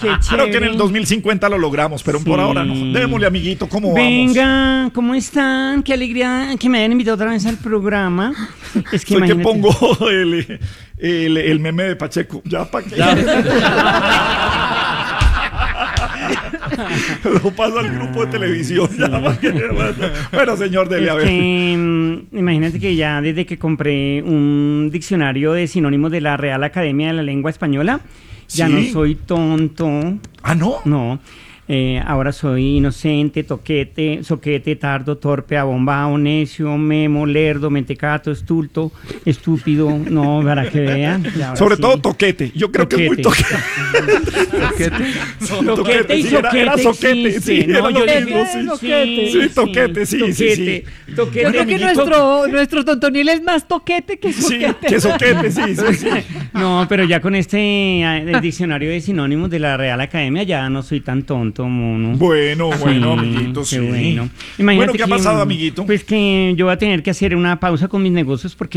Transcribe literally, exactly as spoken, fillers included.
Qué Creo chévere. que en el dos mil cincuenta lo logramos, pero Sí. por ahora no. Démosle, amiguito, ¿cómo vamos? Venga, ¿cómo están? Qué alegría que me hayan invitado otra vez al programa. Es que Soy que imagínate- pongo el, el, el meme de Pacheco. Ya, pa' que... Lo paso al grupo de televisión. Ya, pa' que... Bueno, señor, dele a Es ver. que, mm, imagínate que ya desde que compré un diccionario de sinónimos de la Real Academia de la Lengua Española, ya ¿Sí? no soy tonto. Ah, ¿no? No, eh, ahora soy inocente, toquete, soquete, tardo, torpe, abombado, necio, memo, lerdo, mentecato, estulto, estúpido. No, para que vean. Y ahora Sobre sí. todo toquete. Yo creo que es muy toquete. Son Toquete y sí, era, era soquete soquete, existe. sí, No, era lo yo mismo, le- sí. Toquete. Sí, toquete, sí, sí, sí. Toquete, toquete, Yo creo que amiguito. nuestro, nuestro tontonil es más toquete que Sí, soquete. que soquete, sí, sí, sí. No, pero ya con este eh, el diccionario de sinónimos de la Real Academia ya no soy tan tonto, mono. Bueno, bueno, Sí, amiguito, qué sí. bueno. Bueno, ¿qué ha que, pasado, amiguito? Pues que yo voy a tener que hacer una pausa con mis negocios porque